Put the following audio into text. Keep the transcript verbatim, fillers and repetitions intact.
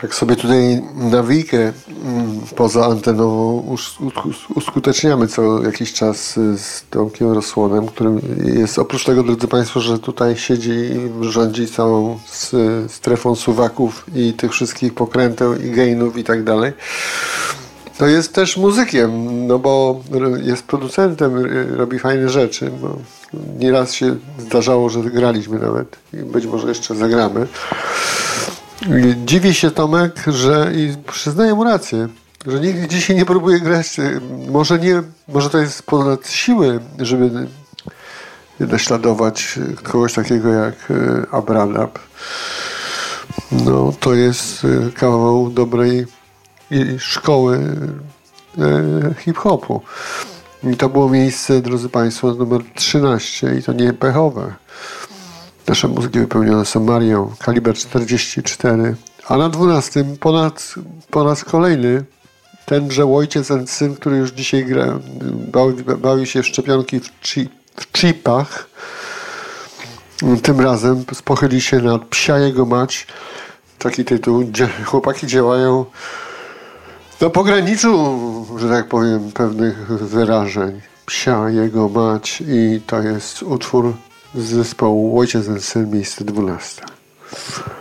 Tak sobie tutaj nawijkę poza antenową uskuteczniamy co jakiś czas z Tomkiem Rosłonem, którym jest oprócz tego, drodzy Państwo, że tutaj siedzi i rządzi całą strefą suwaków i tych wszystkich pokręteł i gainów i tak dalej. To jest też muzykiem, no bo jest producentem, robi fajne rzeczy. Bo nieraz się zdarzało, że graliśmy nawet i być może jeszcze zagramy. Dziwi się Tomek, że i przyznaję mu rację, że nikt dzisiaj nie próbuje grać. Może nie, może to jest ponad siły, żeby naśladować kogoś takiego jak Abradab. No to jest kawał dobrej szkoły hip-hopu. I to było miejsce, drodzy Państwo, numer trzynaście i to nie pechowe. Nasze muzyki wypełnione są Marią, kaliber czterdzieści cztery, a na dwunastym ponad, po raz kolejny tenże ojciec and syn, który już dzisiaj gra, bawi, bawi się w szczepionki w, chi, w chipach. Tym razem pochyli się nad Psia jego mać. Taki tytuł. Chłopaki działają na pograniczu, że tak powiem, pewnych wyrażeń. Psia jego mać i to jest utwór z zespołu Ojciec and Syn, miejsce dwunaste.